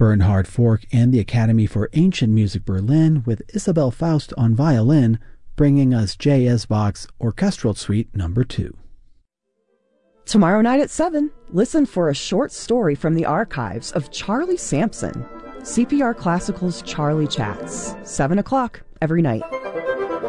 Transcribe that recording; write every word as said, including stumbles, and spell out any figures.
Bernhard Fork and the Academy for Ancient Music Berlin with Isabel Faust on violin, bringing us J S. Bach's Orchestral Suite Number two. Tomorrow night at seven, listen for a short story from the archives of Charlie Sampson. C P R Classical's Charlie Chats, seven o'clock every night.